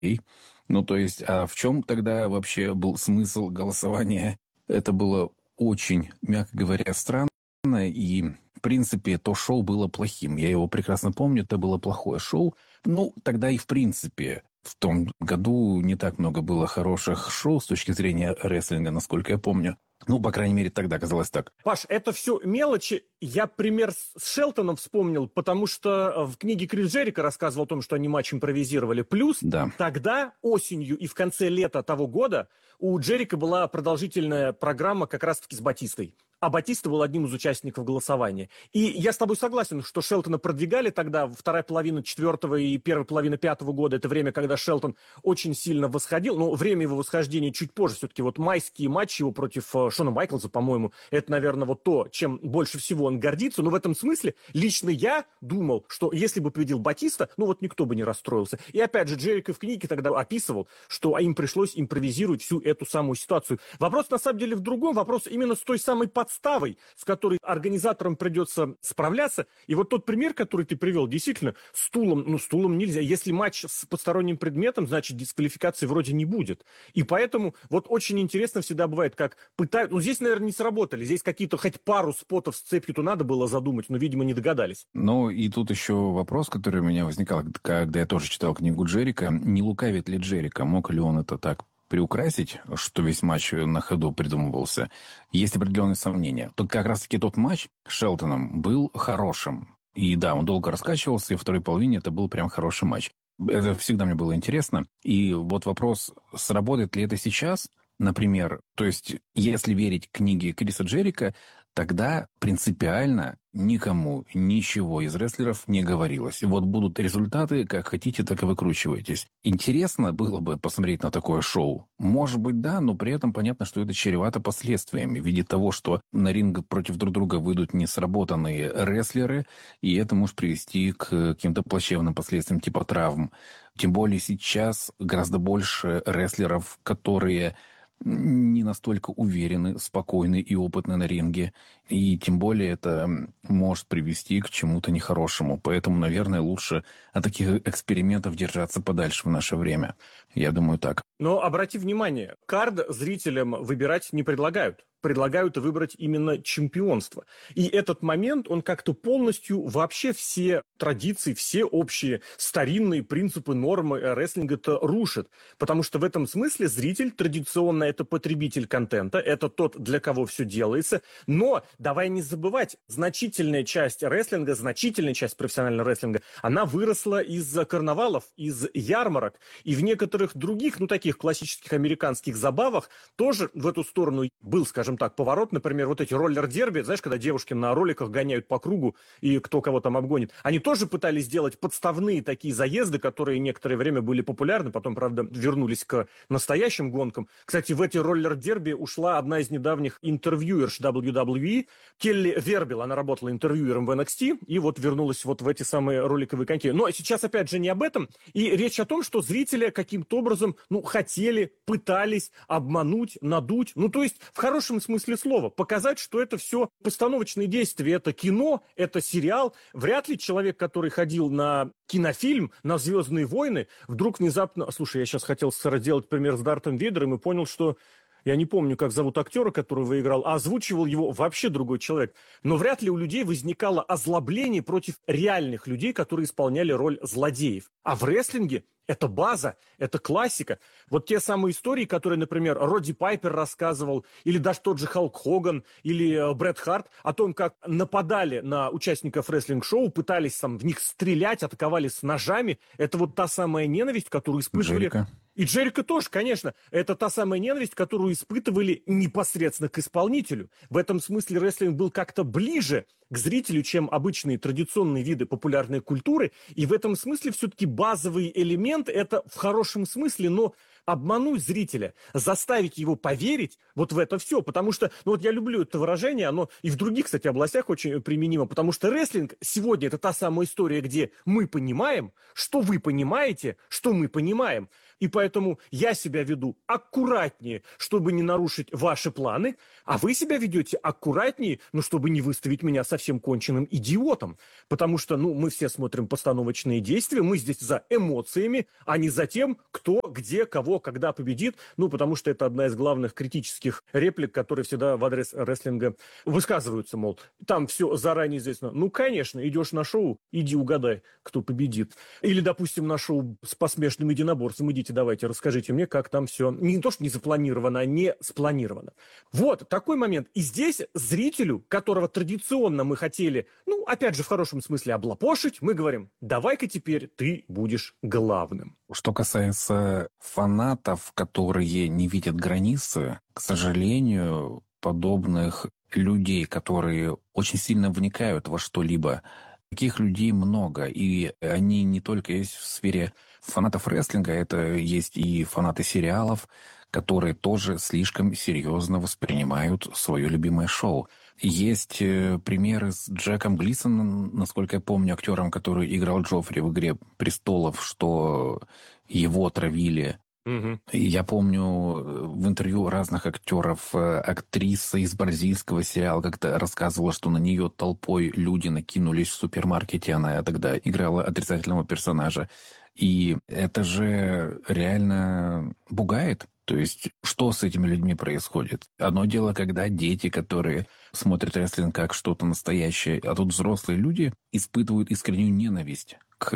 Ну, то есть, а в чем тогда вообще был смысл голосования? Это было очень, мягко говоря, странно. И, в принципе, то шоу было плохим. Я его прекрасно помню, это было плохое шоу. Ну, тогда и, в принципе, в том году не так много было хороших шоу с точки зрения рестлинга, насколько я помню. Ну, по крайней мере, тогда казалось так. Паш, это все мелочи. Я пример с Шелтоном вспомнил, потому что в книге Крис Джерико рассказывал о том, что они матч импровизировали. Плюс Да. тогда осенью и в конце лета того года у Джерико была продолжительная программа как раз-таки с Батистой. А Батиста был одним из участников голосования. И я с тобой согласен, что Шелтона продвигали тогда, вторая половина 4-го и первая половина 5-го года, это время, когда Шелтон очень сильно восходил, но время его восхождения чуть позже, все-таки вот майские матчи его против Шона Майклза, по-моему, это, наверное, вот то, чем больше всего он гордится, но в этом смысле лично я думал, что если бы победил Батиста, ну вот никто бы не расстроился. И опять же, Джерико в книге тогда описывал, что им пришлось импровизировать всю эту самую ситуацию. Вопрос на самом деле в другом, вопрос именно с той самой подставой, с которой организаторам придется справляться. И вот тот пример, который ты привел, действительно, стулом нельзя. Если матч с посторонним предметом, значит, дисквалификации вроде не будет. И поэтому вот очень интересно всегда бывает, как пытают... Ну, здесь, наверное, не сработали. Здесь какие-то хоть пару спотов с цепью-то надо было задумать, но, видимо, не догадались. Ну, и тут еще вопрос, который у меня возникал, когда я тоже читал книгу Джерико. Не лукавит ли Джерико? Мог ли он это так приукрасить, что весь матч на ходу придумывался? Есть определенные сомнения. Тут как раз-таки тот матч с Шелтоном был хорошим. И да, он долго раскачивался, и во второй половине это был прям хороший матч. Это всегда мне было интересно. И вот вопрос, сработает ли это сейчас, например, то есть, если верить книге Криса Джерико, тогда принципиально никому ничего из рестлеров не говорилось. И вот будут результаты, как хотите, так и выкручивайтесь. Интересно было бы посмотреть на такое шоу? Может быть, да, но при этом понятно, что это чревато последствиями в виде того, что на ринг против друг друга выйдут несработанные рестлеры, и это может привести к каким-то плачевным последствиям типа травм. Тем более сейчас гораздо больше рестлеров, которые не настолько уверены, спокойны и опытны на ринге. И тем более это может привести к чему-то нехорошему. Поэтому, наверное, лучше от таких экспериментов держаться подальше в наше время. Я думаю, так. Но обрати внимание, кард зрителям выбирать не предлагают. Предлагают выбрать именно чемпионство. И этот момент, он как-то полностью вообще все традиции, все общие старинные принципы, нормы рестлинга-то рушит. Потому что в этом смысле зритель традиционно это потребитель контента, это тот, для кого все делается. Но давай не забывать, значительная часть рестлинга, значительная часть профессионального рестлинга, она выросла из карнавалов, из ярмарок. И в некоторых других, ну таких классических американских забавах тоже в эту сторону был, скажем так, поворот. Например, вот эти роллер-дерби, знаешь, когда девушки на роликах гоняют по кругу и кто кого там обгонит. Они тоже пытались сделать подставные такие заезды, которые некоторое время были популярны, потом, правда, вернулись к настоящим гонкам. Кстати, в эти роллер-дерби ушла одна из недавних интервьюерш WWE, Келли Вербил, она работала интервьюером в NXT, и вот вернулась вот в эти самые роликовые коньки. Но сейчас, опять же, не об этом. И речь о том, что зрители каким-то образом, хотели, пытались обмануть, надуть. Ну, то есть, в хорошем смысле слова, показать, что это все постановочные действия, это кино, это сериал. Вряд ли человек, который ходил на кинофильм, на «Звездные войны», вдруг внезапно... Слушай, я сейчас хотел сделать пример с Дартом Вейдером и понял, что я не помню, как зовут актера, который выиграл, а озвучивал его вообще другой человек. Но вряд ли у людей возникало озлобление против реальных людей, которые исполняли роль злодеев. А в рестлинге это база, это классика. Вот те самые истории, которые, например, Родди Пайпер рассказывал, или даже тот же Халк Хоган, или Брэд Харт, о том, как нападали на участников рестлинг-шоу, пытались там в них стрелять, атаковали с ножами. Это вот та самая ненависть, которую испытывали... Джерико. И Джерико тоже, конечно. Это та самая ненависть, которую испытывали непосредственно к исполнителю. В этом смысле рестлинг был как-то ближе к зрителю, чем обычные традиционные виды популярной культуры. И в этом смысле все-таки базовый элемент, это в хорошем смысле, но обмануть зрителя, заставить его поверить вот в это все. Потому что, ну вот я люблю это выражение, оно и в других, кстати, областях очень применимо, потому что рестлинг сегодня это та самая история, где мы понимаем, что вы понимаете, что мы понимаем. И поэтому я себя веду аккуратнее, чтобы не нарушить ваши планы, а вы себя ведете аккуратнее, ну, чтобы не выставить меня совсем конченным идиотом. Потому что, ну, мы все смотрим постановочные действия, мы здесь за эмоциями, а не за тем, кто, где, кого, когда победит. Ну, потому что это одна из главных критических реплик, которые всегда в адрес рестлинга высказываются, мол, там все заранее известно. Ну, конечно, идешь на шоу, иди угадай, кто победит. Или, допустим, на шоу с посмешным единоборством, идите, давайте, расскажите мне, как там все не то, что не запланировано, а не спланировано. Вот такой момент. И здесь зрителю, которого традиционно мы хотели, ну, опять же, в хорошем смысле облапошить, мы говорим, давай-ка теперь ты будешь главным. Что касается фанатов, которые не видят границы, к сожалению, подобных людей, которые очень сильно вникают во что-либо, таких людей много, и они не только есть в сфере фанатов рестлинга, это есть и фанаты сериалов, которые тоже слишком серьезно воспринимают свое любимое шоу. Есть примеры с Джеком Глисоном, насколько я помню, актером, который играл Джоффри в «Игре престолов», что его травили. Я помню в интервью разных актеров, актриса из бразильского сериала как-то рассказывала, что на нее толпой люди накинулись в супермаркете, она тогда играла отрицательного персонажа. И это же реально пугает. То есть, что с этими людьми происходит? Одно дело, когда дети, которые смотрят рестлинг как что-то настоящее, а тут взрослые люди испытывают искреннюю ненависть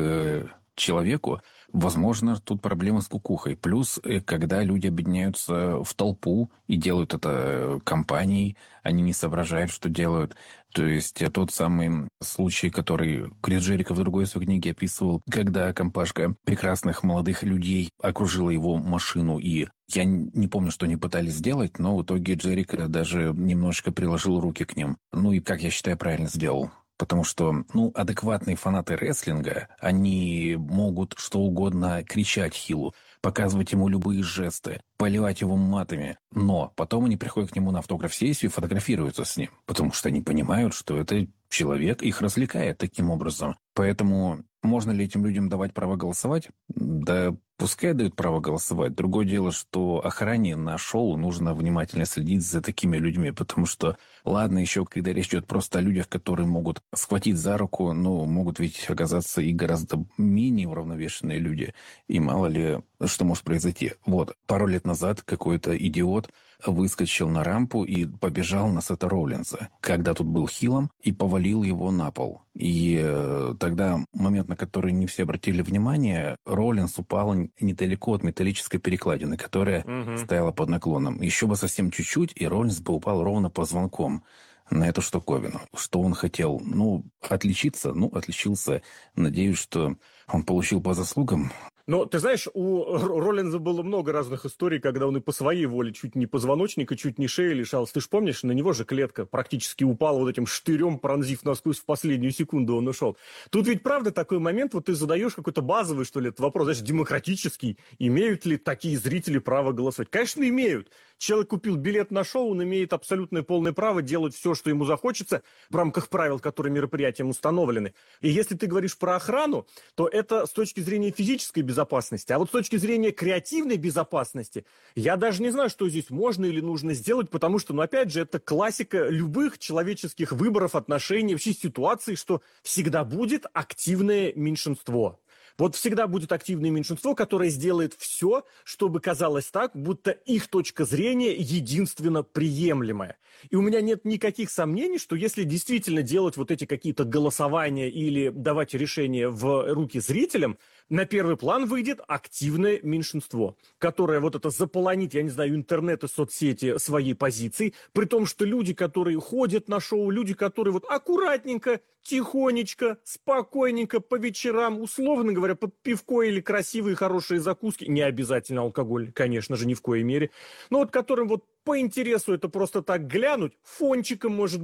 к человеку. Возможно, тут проблема с кукухой. Плюс, когда люди объединяются в толпу и делают это компанией, они не соображают, что делают. То есть тот самый случай, который Крис Джерико в другой своей книге описывал, когда компашка прекрасных молодых людей окружила его машину, и я не помню, что они пытались сделать, но в итоге Джерико даже немножечко приложил руки к ним. Ну и, как я считаю, правильно сделал. Потому что, ну, адекватные фанаты рестлинга, они могут что угодно кричать Хиллу, показывать ему любые жесты, поливать его матами. Но потом они приходят к нему на автограф-сессию и фотографируются с ним, потому что они понимают, что это человек их развлекает таким образом. Поэтому можно ли этим людям давать право голосовать? Да пускай дают право голосовать. Другое дело, что охране на шоу нужно внимательно следить за такими людьми, потому что, ладно, еще когда речь идет просто о людях, которые могут схватить за руку, но могут ведь оказаться и гораздо менее уравновешенные люди, и мало ли что может произойти. Вот, пару лет назад какой-то идиот выскочил на рампу и побежал на Сета Роллинса, когда тут был хилом, и повалил его на пол. И тогда, момент, на который не все обратили внимание, Роллинс упал недалеко от металлической перекладины, которая стояла под наклоном. Еще бы совсем чуть-чуть, и Роллинс бы упал ровно позвонком на эту штуковину. Что он хотел? Ну, отличиться? Ну, отличился. Надеюсь, что он получил по заслугам. Но, ты знаешь, у Роллинза было много разных историй, когда он и по своей воле чуть не позвоночника, чуть не шеи лишался. Ты же помнишь, на него же клетка практически упала вот этим штырем, пронзив насквозь в последнюю секунду он ушел. Тут ведь правда такой момент, вот ты задаешь какой-то базовый, что ли, вопрос, знаешь, демократический. Имеют ли такие зрители право голосовать? Конечно, имеют. Человек купил билет на шоу, он имеет абсолютное полное право делать все, что ему захочется в рамках правил, которые мероприятием установлены. И если ты говоришь про охрану, то это с точки зрения физической безопасности. А вот с точки зрения креативной безопасности, я даже не знаю, что здесь можно или нужно сделать, потому что, ну, опять же, это классика любых человеческих выборов, отношений, вообще ситуаций, что всегда будет активное меньшинство. Вот всегда будет активное меньшинство, которое сделает все, чтобы казалось так, будто их точка зрения единственно приемлемая. И у меня нет никаких сомнений, что если действительно делать вот эти какие-то голосования или давать решения в руки зрителям, на первый план выйдет активное меньшинство, которое вот это заполонит, я не знаю, интернет и соцсети своей позицией, при том, что люди, которые ходят на шоу, люди, которые вот аккуратненько, тихонечко, спокойненько по вечерам, условно говоря, под пивко или красивые хорошие закуски, не обязательно алкоголь, конечно же, ни в коей мере, но вот которым вот по интересу это просто так глянуть, фончиком, может быть,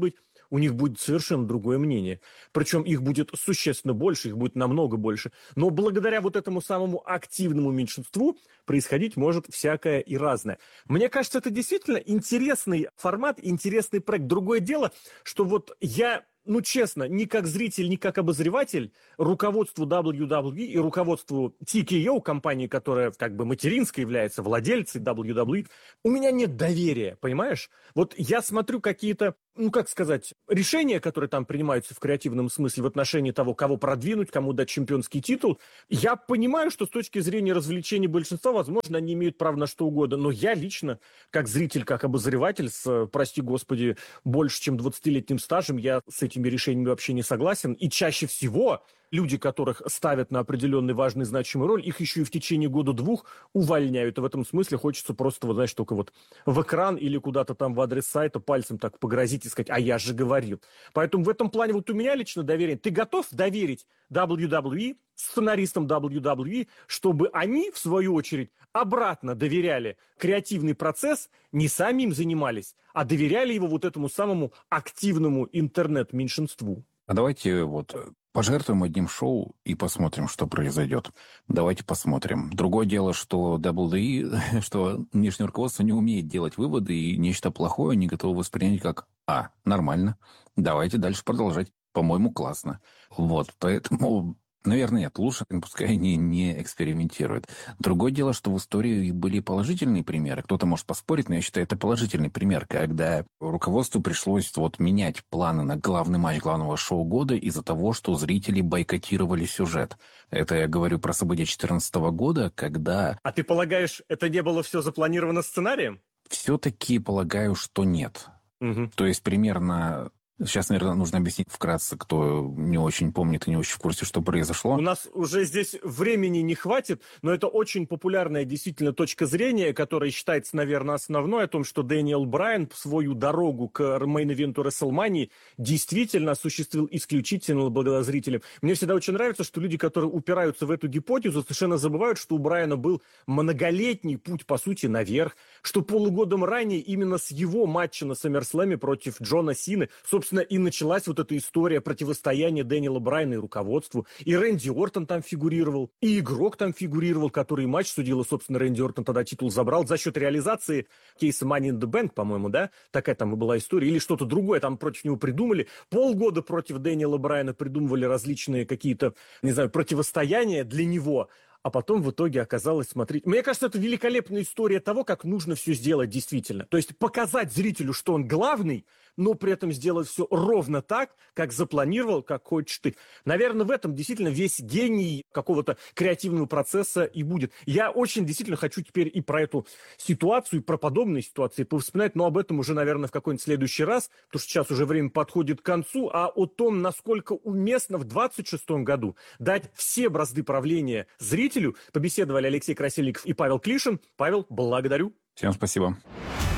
у них будет совершенно другое мнение. Причем их будет существенно больше, их будет намного больше. Но благодаря вот этому самому активному меньшинству происходить может всякое и разное. Мне кажется, это действительно интересный формат, интересный проект. Другое дело, что вот я... Ну, честно, ни как зритель, ни как обозреватель руководству WWE и руководству TKO, компании, которая как бы материнской является, владельцей WWE, у меня нет доверия, понимаешь? Вот я смотрю какие-то, ну, как сказать, решения, которые там принимаются в креативном смысле в отношении того, кого продвинуть, кому дать чемпионский титул. Я понимаю, что с точки зрения развлечения большинства, возможно, они имеют право на что угодно, но я лично, как зритель, как обозреватель с, прости господи, больше чем 20-летним стажем, я с этими решениями вообще не согласен. И чаще всего люди, которых ставят на определенный важный значимый роль, их еще и в течение года-двух увольняют. И в этом смысле хочется просто, вот, знаешь, только вот в экран или куда-то там в адрес сайта пальцем так погрозить и сказать, а я же говорил. Поэтому в этом плане вот у меня лично доверие. Ты готов доверить WWE, сценаристам WWE, чтобы они, в свою очередь, обратно доверяли креативный процесс, не сами им занимались, а доверяли его вот этому самому активному интернет-меньшинству? А давайте вот пожертвуем одним шоу и посмотрим, что произойдет. Давайте посмотрим. Другое дело, что WWE, что внешнее руководство не умеет делать выводы, и нечто плохое они готовы воспринять как нормально. Давайте дальше продолжать. По-моему, классно. Вот, поэтому... Наверное, нет. Лучше пускай они не экспериментируют. Другое дело, что в истории были положительные примеры. Кто-то может поспорить, но я считаю, это положительный пример, когда руководству пришлось вот менять планы на главный матч главного шоу года из-за того, что зрители бойкотировали сюжет. Это я говорю про события 2014 года, когда... А ты полагаешь, это не было все запланировано сценарием? Все-таки полагаю, что нет. Угу. То есть примерно... Сейчас, наверное, нужно объяснить вкратце, кто не очень помнит и не очень в курсе, что произошло. У нас уже здесь времени не хватит, но это очень популярная действительно точка зрения, которая считается, наверное, основной, о том, что Дэниел Брайан свою дорогу к мейн-ивенту WrestleMania действительно осуществил исключительно благодаря зрителям. Мне всегда очень нравится, что люди, которые упираются в эту гипотезу, совершенно забывают, что у Брайана был многолетний путь, по сути, наверх, что полугодом ранее именно с его матча на SummerSlam против Джона Сины, собственно, и началась вот эта история противостояния Дэниела Брайана и руководству. И Рэнди Ортон там фигурировал, и игрок там фигурировал, который матч судил, и, собственно, Рэнди Ортон тогда титул забрал за счет реализации кейса Money in the Bank, по-моему, да? Такая там и была история. Или что-то другое там против него придумали. Полгода против Дэниела Брайана придумывали различные какие-то, не знаю, противостояния для него. А потом в итоге оказалось, смотрите... Мне кажется, это великолепная история того, как нужно все сделать действительно. То есть показать зрителю, что он главный, но при этом сделать все ровно так, как запланировал, как хочешь ты. Наверное, в этом действительно весь гений какого-то креативного процесса и будет. Я очень действительно хочу теперь и про эту ситуацию, и про подобные ситуации повспоминать, но об этом уже, наверное, в какой-нибудь следующий раз, потому что сейчас уже время подходит к концу, а о том, насколько уместно в 2026 году дать все бразды правления зрителю, побеседовали Алексей Красильников и Павел Клишин. Павел, благодарю. Всем спасибо.